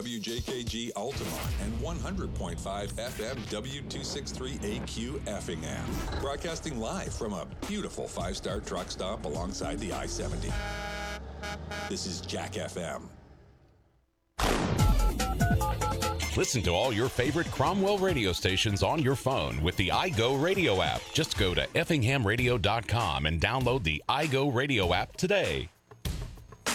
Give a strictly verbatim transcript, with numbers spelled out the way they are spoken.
W J K G Altamont and one hundred point five F M W two sixty-three A Q Effingham. Broadcasting live from a beautiful five-star truck stop alongside the I seventy. This is Jack F M. Listen to all your favorite Cromwell radio stations on your phone with the iGo Radio app. Just go to effingham radio dot com and download the iGo Radio app today.